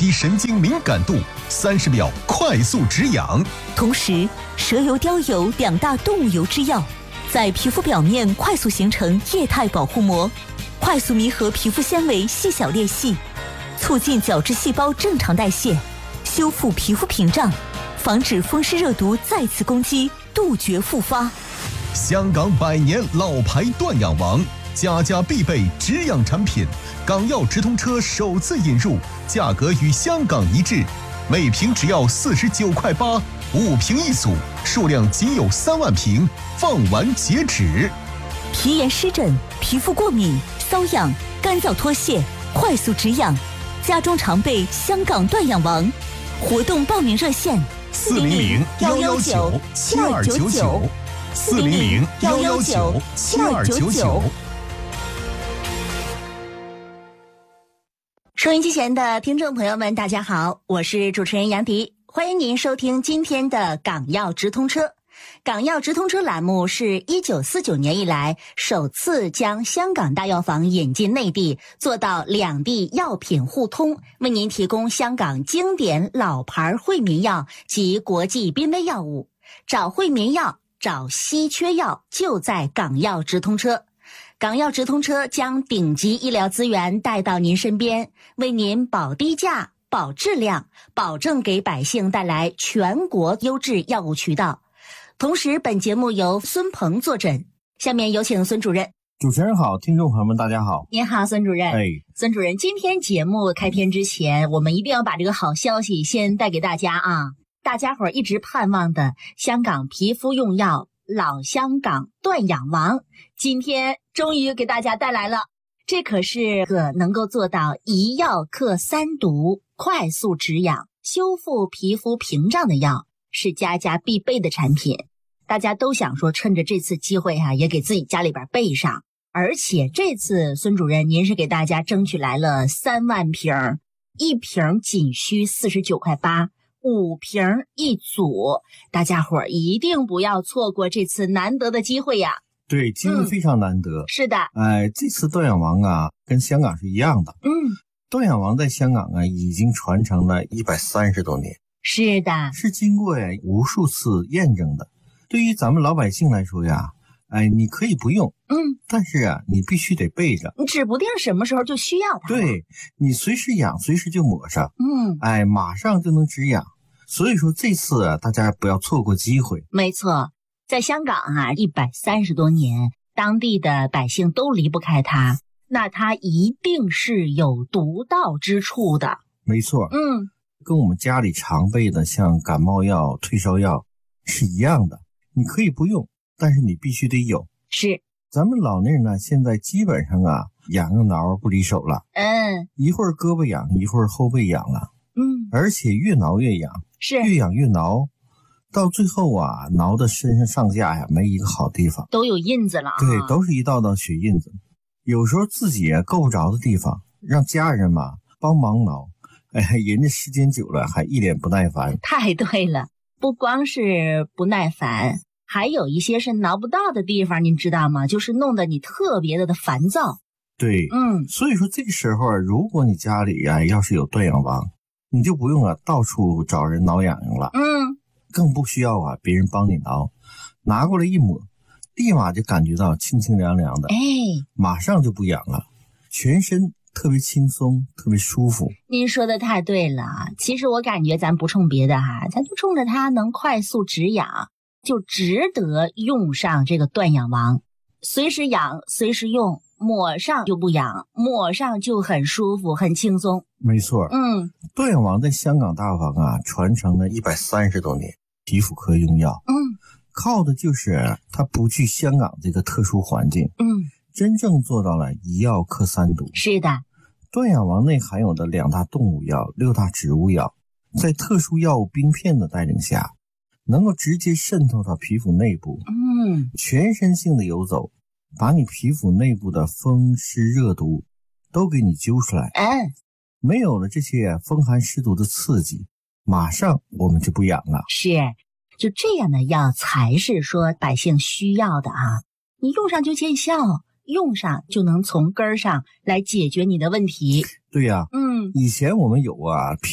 低神经敏感度，30秒快速止痒。 同时，蛇油、貂油2大动物油之药，在皮肤表面快速形成液态保护膜，快速弥合皮肤纤维细小裂隙，促进角质细胞正常代谢，修复皮肤屏障，防止风湿热毒再次攻击，杜绝复发。 香港100年老牌断痒王，家家必备止痒产品，港药直通车首次引入，价格与香港一致，每瓶只要49.8块，5瓶一组，数量仅有3万瓶，放完截止。 皮炎湿疹、皮肤过敏、瘙痒、干燥脱屑，快速止痒，家中常备香港断痒王。活动报名热线 ：400-119-7299，400-119-7299。 收音机前的听众朋友们，大家好，我是主持人杨迪，欢迎您收听今天的港药直通车。港药直通车栏目是1949年以来首次将香港大药房引进内地，做到两地药品互通，为您提供香港经典老牌惠民药及国际濒危药物。找惠民药，找稀缺药，就在港药直通车。港药直通车将顶级医疗资源带到您身边，为您保低价、保质量，保证给百姓带来全国优质药物渠道。同时，本节目由孙鹏坐诊。下面有请孙主任。 主持人好，听众朋友们大家好。 您好，孙主任。孙主任，今天节目开篇之前，我们一定要把这个好消息先带给大家啊！大家伙一直盼望的香港皮肤用药老香港断痒王，今天终于给大家带来了。这可是个能够做到一药克3毒，快速止痒，修复皮肤屏障的药，是家家必备的产品。大家都想说趁着这次机会也给自己家里边备上。而且这次孙主任您是给大家争取来了3万瓶，一瓶仅需49.8块，5瓶一组，大家伙一定不要错过这次难得的机会呀。 对，机会非常难得。 是的。 这次断痒王跟香港是一样的。断痒王在香港已经传承了130多年。 是的， 是经过无数次验证的。对于咱们老百姓来说你可以不用，但是你必须得备着， 你指不定什么时候就需要它。 对，你随时痒随时就抹上，马上就能止痒。所以说这次大家不要错过机会。 没错，在香港130多年，当地的百姓都离不开它，那它一定是有独到之处的。 没错，跟我们家里常备的像感冒药、退烧药是一样的，你可以不用，但是你必须得有。 是， 咱们老年人现在基本上痒挠不离手了，一会儿胳膊痒，一会儿后背痒了，而且越挠越痒， 是越痒越挠，到最后挠的身上上下没一个好地方， 都有印子了。 对，都是一道道血印子。有时候自己够不着的地方，让家人帮忙挠。人家时间久了还一脸不耐烦。 太对了，不光是不耐烦，还有一些是挠不到的地方，您知道吗？就是弄得你特别的烦躁。 对，所以说这个时候如果你家里要是有断痒王，你就不用到处找人挠痒痒了，更不需要别人帮你挠，拿过来一抹，立马就感觉到清清凉凉的，马上就不痒了，全身特别轻松，特别舒服。 您说的太对了，其实我感觉咱不冲别的咱就冲着它能快速止痒，就值得用上这个断痒王。随时痒随时用，抹上就不痒，抹上就很舒服很轻松。 没错，断痒王在香港大药房传承了130多年，皮肤科用药，靠的就是它不去香港这个特殊环境，真正做到了一药克3毒。 是的， 断痒王内含有的2大动物药、6大植物药，在特殊药物冰片的带领下，能够直接渗透到皮肤内部，全身性的游走，把你皮肤内部的风湿热毒都给你揪出来。没有了这些风寒湿毒的刺激，马上我们就不痒了。 是，就这样的药才是说百姓需要的你用上就见效，用上就能从根儿上来解决你的问题。 对呀， 嗯， 以前我们有